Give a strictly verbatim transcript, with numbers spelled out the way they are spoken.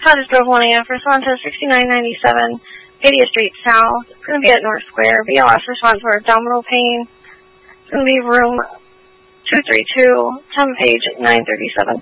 Cottage Grove, one A M for Santa, sixty-nine ninety-seven, Padia Street South. It's going to be at North Square. B L S response for abdominal pain. It's going to be room two thirty-two, time page nine thirty-seven.